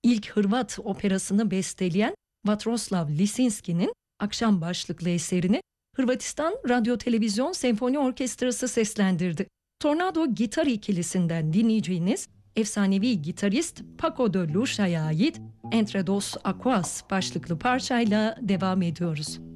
ilk Hırvat operasını besteleyen Vatroslav Lisinski'nin akşam başlıklı eserini Hırvatistan Radyo Televizyon Senfoni Orkestrası seslendirdi. Tornado gitar ikilisinden dinleyeceğiniz efsanevi gitarist Paco de Lucia'ya ait Entre Dos Aquas başlıklı parçayla devam ediyoruz.